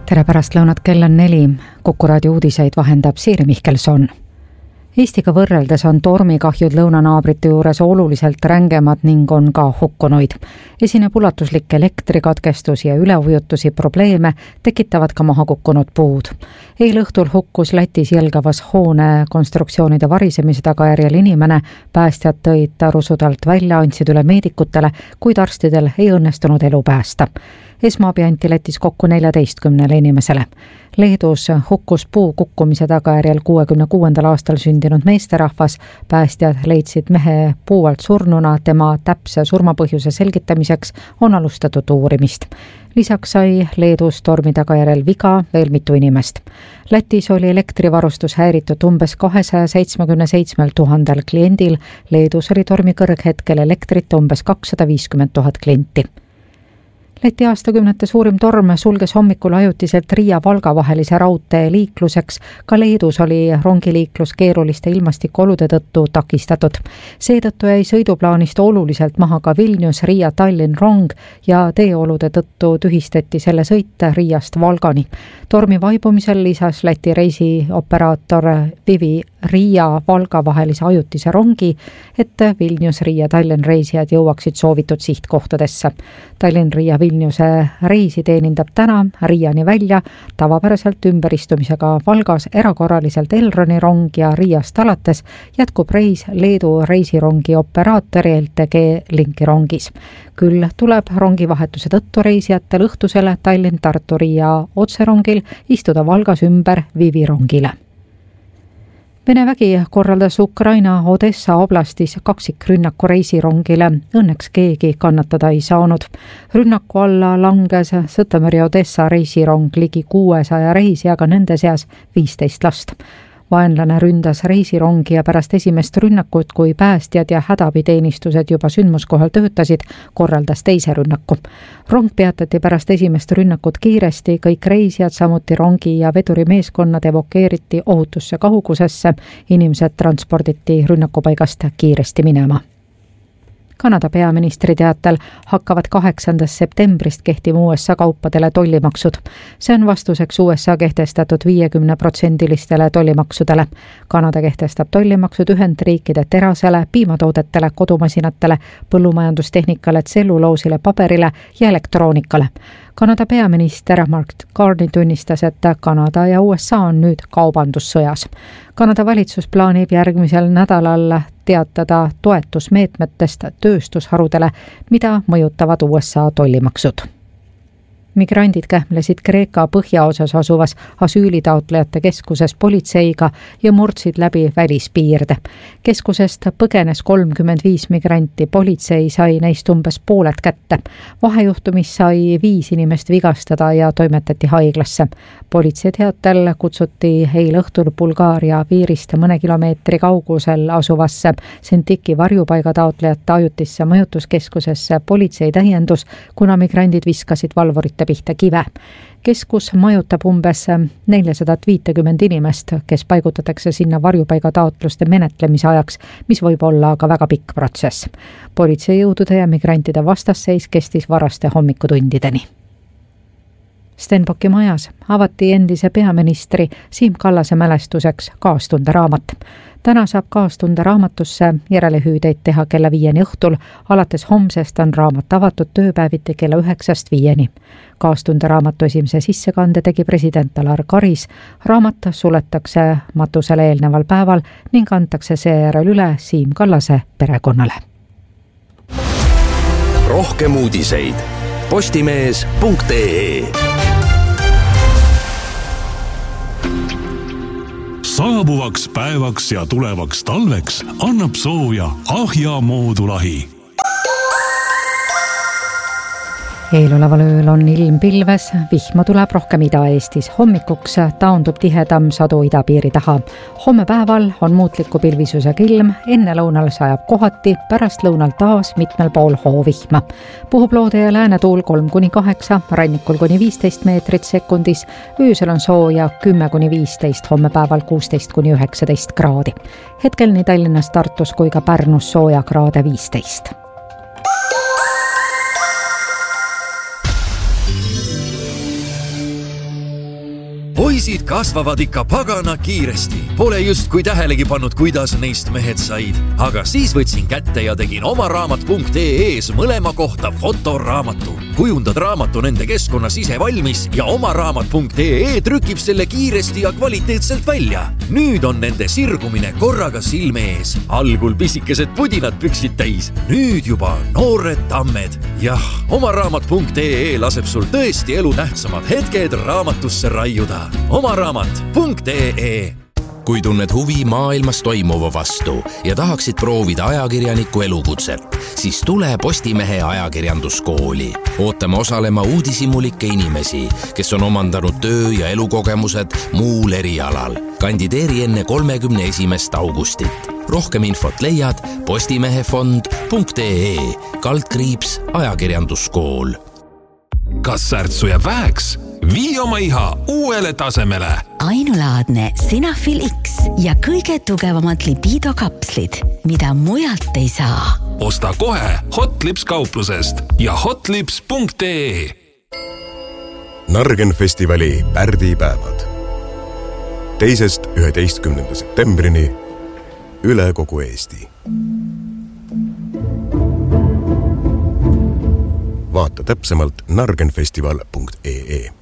Tere pärastlõunat, kell on 4. Kuku raadio uudiseid vahendab Siiri Mihkelson. Eestiga võrreldes on tormikahjud lõunanaabrite juures oluliselt rängemad ning on ka hukkunuid. Esineb ulatuslik elektrikatkestusi ja üleujutusi probleeme tekitavad ka maha kukkunud puud. Eile õhtul hukkus Lätis jälgavas hoone konstruktsioonide varisemise tagajärjel inimene. Päästjad tõid ta rusudalt välja, andsid üle meedikutele, kuid arstidel ei õnnestunud elu päästa. Esmaabi anti Lätis kokku 14 inimesele. Leedus hukkus puu kukkumise tagajärjel 66. aastal sündinud meesterahvas. Päästjad leidsid mehe puu alt surnuna, tema täpse surmapõhjuse selgitamiseks on alustatud uurimist. Lisaks sai Leedus tormi tagajärjel viga veel mitu inimest. Lätis oli elektrivarustus häiritud umbes 277 000 kliendil. Leedus oli tormi kõrghetkel elektrit umbes 250 000 klienti. Läti aastakümnete suurim torm sulges hommikul ajutiselt Riia-Valga vahelise raudtee liikluseks. Ka Leedus oli rongiliiklus keeruliste ilmastikuolude tõttu takistatud. Seetõttu jäi sõiduplaanist oluliselt maha ka Vilnius-Riia-Tallinn rong ja teeolude tõttu tühistati selle sõit Riiast Valgani. Tormi vaibumisel lisas Läti reisioperaator Vivi Riia-Valga vahelise ajutise rongi, et Vilnius-Riia-Tallinn reisijad jõuaksid soovitud sihtkohtadesse. Tallinn-Riia-Vilniuse reisi teenindab täna Riiani välja, tavapäraselt ümberistumisega Valgas, erakorraliselt Elroni rong ja Riiast alates jätkub reis Leedu reisirongi operaatori LTG Linki rongis. Küll tuleb rongivahetuse tõttu reisijatel õhtusele Tallinn-Tartu-Riia otserongil istuda Valgas ümber Vivi rongile. Vene vägi korraldas Ukraina Odessa oblastis kaksikrünnaku reisirongile. Õnneks keegi kannatada ei saanud. Rünnaku alla langes Sõtomõri Odessa reisirong ligi 600 reisijaga, nende seas 15 last. Vaenlane ründas reisirongi ja pärast esimest rünnakut, kui päästjad ja hädaabiteenistused juba sündmuskohal töötasid, korraldas teise rünnaku. Rong peatati pärast esimest rünnakut kiiresti, kõik reisijad, samuti rongi ja vedurimeeskonnad evakueeriti ohutusse kaugusesse, inimesed transporditi rünnakupaigast kiiresti minema. Kanada peaministri teatel hakkavad 8. septembrist kehtima USA kaupadele tollimaksud. See on vastuseks USA kehtestatud 50% tollimaksudele. Kanada kehtestab tollimaksud Ühendriikide terasele, piimatoodetele, kodumasinatele, põllumajandustehnikale, tselluloosile, paberile ja elektroonikale. Kanada peaminister Mark Carney tunnistas, et Kanada ja USA on nüüd kaubandussõjas. Kanada valitsus plaanib järgmisel nädalal teatada toetusmeetmetest tööstusharudele, mida mõjutavad USA tollimaksud. Migrandid kähmlesid Kreeka põhjaosas asuvas asüülitaotlejate keskuses politseiga ja murdsid läbi välispiirde. Keskusest põgenes 35 migranti, politsei sai neist umbes pooled kätte. Vahejuhtumis sai 5 inimest vigastada ja toimetati haiglasse. Politsei teatel kutsuti eile õhtul Bulgaaria piirist mõne kilomeetri kaugusel asuvasse Sentiki varjupaiga taotlejate ajutisse majutuskeskusesse politsei täiendus, kuna migrandid viskasid valvurite pihta kive. Keskus majutab umbes 450 inimest, kes paigutatakse sinna varjupaiga taotluste menetlemise ajaks, mis võib olla aga väga pikk protsess. Politseijõudude ja migrantide vastasseis kestis varaste hommikutundideni. Stenbocki majas avati endise peaministri Siim Kallase mälestuseks kaastunde raamat. Täna saab kaastunde raamatusse järelehüüdeid teha kella 5 õhtul. Alates homsest on raamat avatud tööpäeviti kella 9-st 5. Kaastunde raamatu esimese sissekande tegi president Alar Karis. Raamat suletakse matusele eelneval päeval ning antakse seejärel üle Siim Kallase perekonnale. Rohkem uudiseid postimees.ee. Saabuvaks päevaks ja tulevaks talveks annab sooja Ahja moodulahi. Eeloleval ööl on ilm pilves, vihma tuleb rohkem Ida-Eestis. Hommikuks taandub tihedam sadu idapiiri taha. Homme päeval on muutliku pilvisusega ilm, enne lõunal sajab kohati, pärast lõunal taas mitmel pool hoovihma. Puhub loode ja läänetuul 3-8, rannikul kuni 15 meetrit sekundis, öösel on sooja 10-15, homme päeval 16-19 kraadi. Hetkel nii Tallinnas, Tartus kui ka Pärnus sooja kraade 15. poisid kasvavad ikka pagana kiiresti. Pole justkui tähelegi pannud, kuidas neist mehed said. Aga siis võtsin kätte ja tegin omaraamat.ee-s mõlema kohta fotoraamatu. Kujundad raamatu nende keskkonnas ise valmis ja omaraamat.ee trükib selle kiiresti ja kvaliteetselt välja. Nüüd on nende sirgumine korraga silme ees. Algul pisikesed pudinad püksid täis. Nüüd juba noored tammed. Jah, omaraamat.ee laseb sul tõesti elu tähtsamad hetked raamatusse raiuda. omaraamat.ee. Kui tunned huvi maailmas toimuva vastu ja tahaksid proovida ajakirjaniku elukutset, siis tule Postimehe ajakirjanduskooli. Ootame osalema uudishimulikke inimesi, kes on omandanud töö- ja elukogemused muul erialal. Kandideeri enne 31. augustit. Rohkem infot leiad postimehefond.ee /ajakirjanduskool. Kas särtsu jääb väheks? Vii oma iha uuele tasemele. Ainulaadne Sinafil X ja kõige tugevamad libido-kapslid, mida mujalt ei saa. Osta kohe Hotlips kauplusest ja hotlips.ee. Nargen festivali pärdipäevad 2.–11. septembrini üle kogu Eesti. Vaata täpsemalt nargenfestival.ee.